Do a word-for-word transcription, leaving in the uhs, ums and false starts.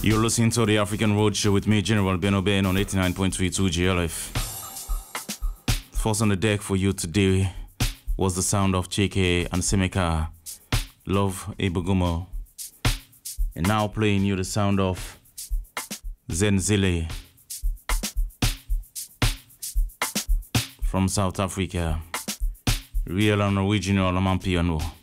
You're listening to the African Road Show with me, General Ben Oben, on eighty-nine point three two G L F. First on the deck for you today was the sound of Chike and Semeka, Love Ibugumo. And now playing you the sound of Zenzile from South Africa, real and original Amampiano.